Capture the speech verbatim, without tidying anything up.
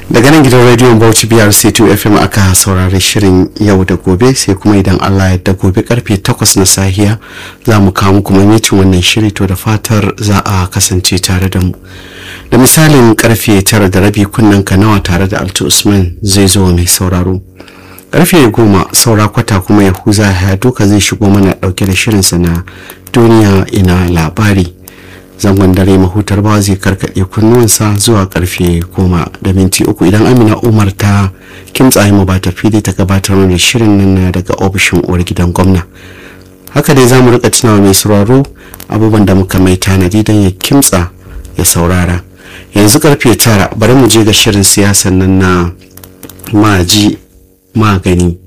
daga nan gidan rediyon Bauchi B R C two F M aka saurari shirin yau da gobe, sai kuma idan Allah ya da gobe karfe takwas na sahiya za mu kawo muku mamitin wannan shiri, to da fatar za a kasance tare da mu. Da misalin karfe tara da rabi kunnen kanawa tare da Alto Usman zai zo mai sauraro. Karfe goma saura kwata kuma Yahuza ya duka zai shigo mana dauke da shirinsa na duniya ina labari. Zangon dare mahutar bawa zai karkaɗe kunnuwansa zuwa karfe goma da minti uku idan Amina Umar ta kimtsa mu ba ta fili ta gabatar da shirin nan daga ofishin uwar gidan gwamna. Haka dai za mu rika tunawa mai sauraro abubuwan da muka mai tanadi don ya kimtsa ya saurara. Yanzu karfe tara bari mu je ga shirin siyasan nan na maji magani.